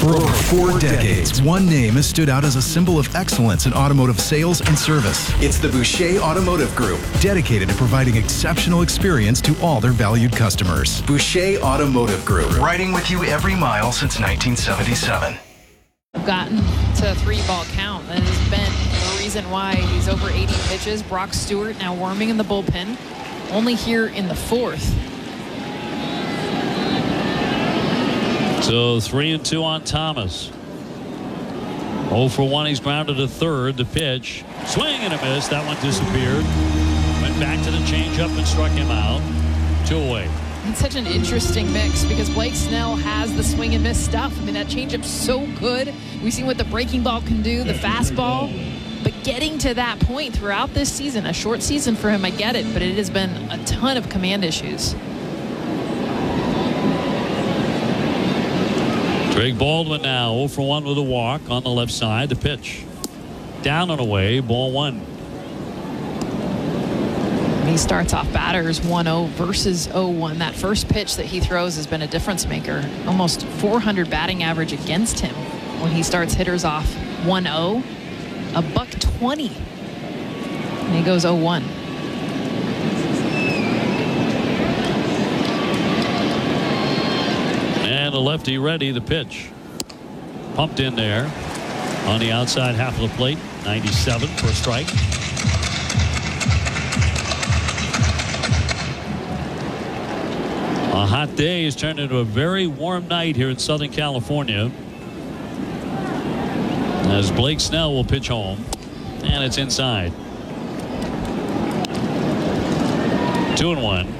For over 4 decades, one name has stood out as a symbol of excellence in automotive sales and service. It's the Boucher Automotive Group, dedicated to providing exceptional experience to all their valued customers. Boucher Automotive Group, riding with you every mile since 1977. I've gotten to a 3-ball count. That has been the reason why he's over 80 pitches. Brock Stewart now warming in the bullpen, only here in the 4th. So 3-2 on Thomas. 0 for 1. He's grounded to third. The pitch, swing and a miss. That one disappeared. Went back to the changeup and struck him out. 2 away. It's such an interesting mix because Blake Snell has the swing and miss stuff. I mean, that changeup's so good. We've seen what the breaking ball can do, the fastball. But getting to that point throughout this season, a short season for him, I get it, but it has been a ton of command issues. Drake Baldwin now 0 for 1 with a walk on the left side. The pitch, down and away, ball 1. He starts off batters 1-0 versus 0-1. That first pitch that he throws has been a difference maker. Almost 400 batting average against him when he starts hitters off 1-0. A $120. And he goes 0-1. And the lefty ready. The pitch, pumped in there on the outside half of the plate. 97 for a strike. A hot day has turned into a very warm night here in Southern California, as Blake Snell will pitch home, and it's inside. 2-1.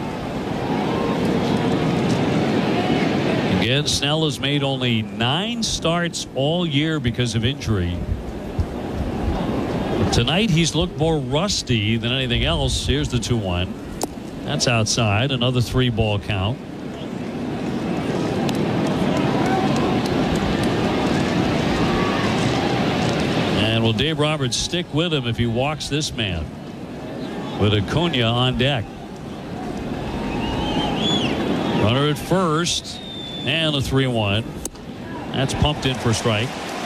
Again, Snell has made only 9 starts all year because of injury. But tonight he's looked more rusty than anything else. Here's the 2-1. That's outside. Another 3-ball count. And will Dave Roberts stick with him if he walks this man with Acuna on deck? Runner at first, and a 3-1. That's pumped in for strike.